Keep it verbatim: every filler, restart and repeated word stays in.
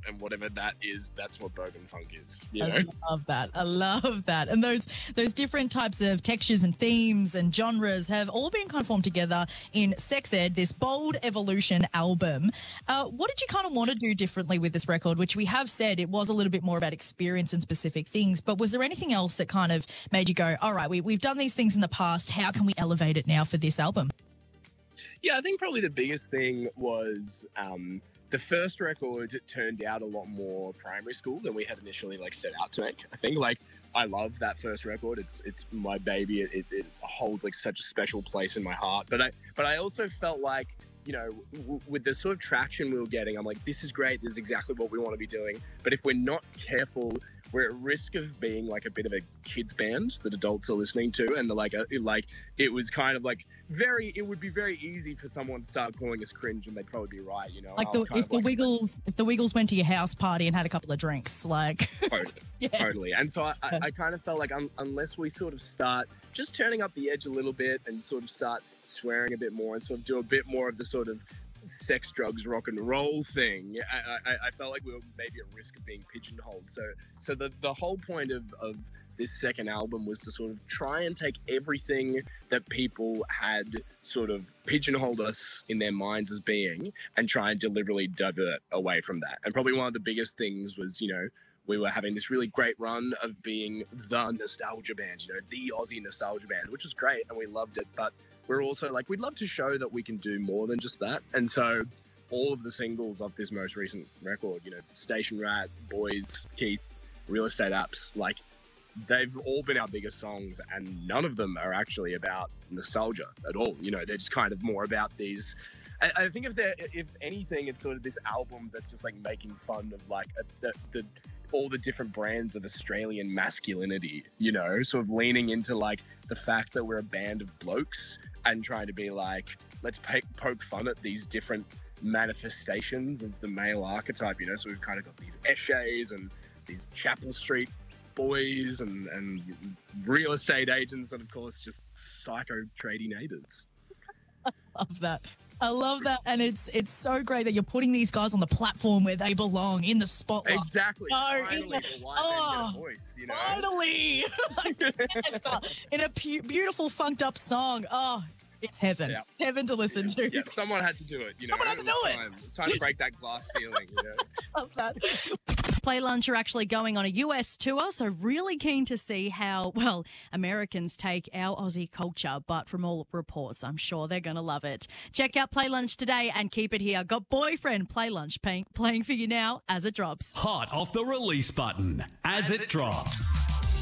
and whatever that is, that's what Bogan Funk is. You know? I love that. I love that. And those those different types of textures and themes and genres have all been kind of formed together in Sex Ed, this Bold Evolution album. Uh, what did you kind of want to do differently with this record, which we have said it was a little bit more about experience and specific things, but was there anything else that kind of made you go, all right, we, we've done these things in the past, how can we elevate it now for this album? Yeah, I think probably the biggest thing was um, the first record turned out a lot more primary school than we had initially like set out to make. I think like I love that first record. It's it's my baby. It, it, it holds like such a special place in my heart. But I but I also felt like, you know, w- with the sort of traction we were getting, I'm like, this is great. This is exactly what we want to be doing. But if we're not careful, we're at risk of being like a bit of a kids band that adults are listening to, and like a, like it was kind of like very. It would be very easy for someone to start calling us cringe, and they'd probably be right, you know. Like the, if the like, Wiggles, if the Wiggles went to your house party and had a couple of drinks, like totally, yeah. totally. And so I, I, I kind of felt like um, unless we sort of start just turning up the edge a little bit and sort of start swearing a bit more and sort of do a bit more of the sort of sex, drugs, rock and roll thing, I, I, I felt like we were maybe at risk of being pigeonholed. So, so the, the whole point of, of this second album was to sort of try and take everything that people had sort of pigeonholed us in their minds as being and try and deliberately divert away from that. And probably one of the biggest things was, you know, we were having this really great run of being the nostalgia band, you know, the Aussie nostalgia band, which was great and we loved it. But we're also like, we'd love to show that we can do more than just that. And so all of the singles of this most recent record, you know, Station Rat, Boys, Keith, Real Estate Apps, like they've all been our biggest songs and none of them are actually about nostalgia at all. You know, they're just kind of more about these. I, I think if they're, if anything, it's sort of this album that's just like making fun of like a, the, the, all the different brands of Australian masculinity, you know, sort of leaning into like the fact that we're a band of blokes and trying to be like, let's poke, poke fun at these different manifestations of the male archetype, you know. So we've kind of got these Eshays and these Chapel Street boys and, and real estate agents and, of course, just psycho tradie neighbours. I love that. I love that. And it's it's so great that you're putting these guys on the platform where they belong, in the spotlight. Exactly. No, finally, in the, the white oh, man get a voice, you know? Finally. Yes, uh, in a pu- beautiful, funked up song. Oh, it's heaven. Yeah. It's heaven to listen yeah. to. Yeah, someone had to do it, you know? Someone had to it do it. Time. It's time to break that glass ceiling, you know? Love that. Play Lunch are actually going on a U S tour, so really keen to see how, well, Americans take our Aussie culture, but from all reports, I'm sure they're going to love it. Check out Play Lunch today and keep it here. Got Boyfriend Play Lunch pay- playing for you now as it drops. Hot off the release button as it drops.